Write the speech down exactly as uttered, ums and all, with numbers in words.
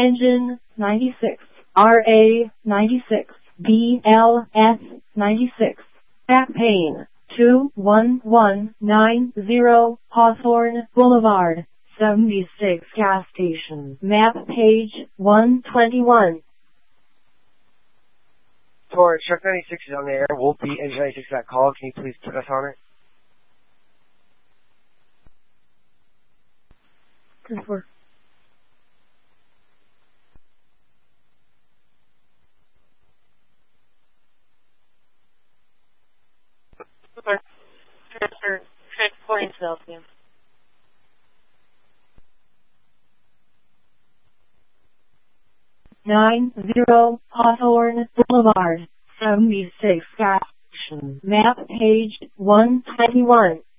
Engine ninety-six, R A ninety-six, B L S ninety-six, Back Pane two one one nine zero, Hawthorne Boulevard, seventy-six Gas Station, map page one twenty-one. Tour, Truck ninety-six is on the air. We'll be Engine ninety-six got called. Can you please put us on it? ten four. Transfer, transporting Philadelphia. nine zero Hawthorne Boulevard, seventy-six Gas Station, map page one twenty-one.